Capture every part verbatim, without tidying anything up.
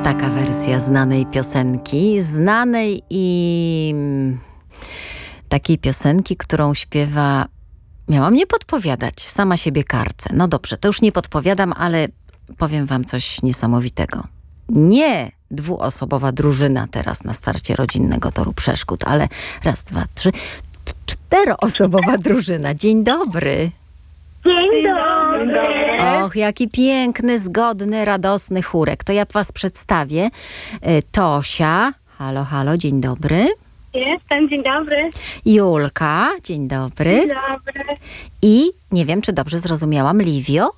taka wersja znanej piosenki, znanej i takiej piosenki, którą śpiewa, miałam nie podpowiadać, sama siebie karcę. No dobrze, to już nie podpowiadam, ale powiem wam coś niesamowitego. Nie dwuosobowa drużyna teraz na starcie rodzinnego toru przeszkód, ale raz, dwa, trzy, czteroosobowa drużyna. Dzień dobry. Dzień dobry. Och, jaki piękny, zgodny, radosny chórek. To ja was przedstawię. Tosia, halo, halo, dzień dobry. Jestem, dzień dobry. Julka, dzień dobry. Dzień dobry. I, nie wiem, czy dobrze zrozumiałam, Liwio?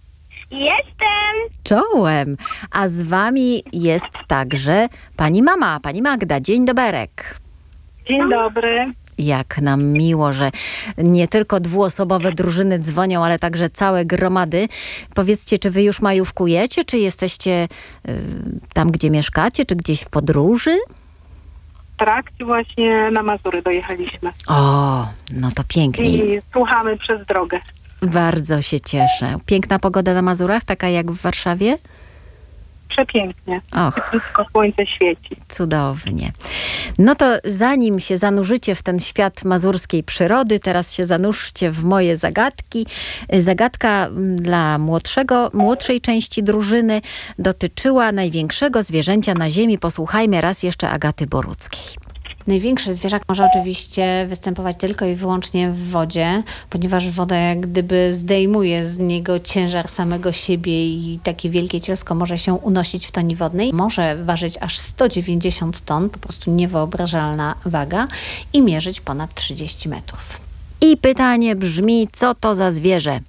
Jestem. Czołem. A z wami jest także pani mama, pani Magda. Dzień doberek. Dzień dobry. Jak nam miło, że nie tylko dwuosobowe drużyny dzwonią, ale także całe gromady. Powiedzcie, czy wy już majówkujecie, czy jesteście y, tam, gdzie mieszkacie, czy gdzieś w podróży? W trakcie właśnie na Mazury dojechaliśmy. O, no to pięknie. I słuchamy przez drogę. Bardzo się cieszę. Piękna pogoda na Mazurach, taka jak w Warszawie? Przepięknie. Och, Wszystko słońce świeci. cudownie. No to zanim się zanurzycie w ten świat mazurskiej przyrody, teraz się zanurzcie w moje zagadki. Zagadka dla młodszego, młodszej części drużyny dotyczyła największego zwierzęcia na ziemi. Posłuchajmy raz jeszcze Agaty Boruckiej. Największy zwierzak może oczywiście występować tylko i wyłącznie w wodzie, ponieważ woda jak gdyby zdejmuje z niego ciężar samego siebie i takie wielkie cielsko może się unosić w toni wodnej. Może ważyć aż sto dziewięćdziesiąt ton, po prostu niewyobrażalna waga i mierzyć ponad trzydzieści metrów. I pytanie brzmi, co to za zwierzę?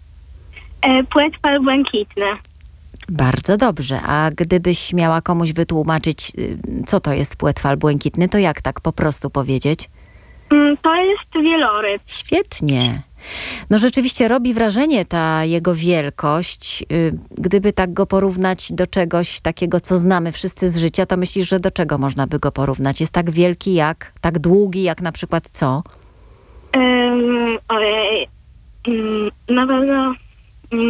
E, płetwal błękitny. Bardzo dobrze. A gdybyś miała komuś wytłumaczyć, y, co to jest płetwal błękitny, to jak tak po prostu powiedzieć? Mm, To jest wieloryb. Świetnie. No rzeczywiście robi wrażenie ta jego wielkość. Y, Gdyby tak go porównać do czegoś takiego, co znamy wszyscy z życia, to myślisz, że do czego można by go porównać? Jest tak wielki jak, tak długi jak na przykład co? Um, ojej. Mm, Na pewno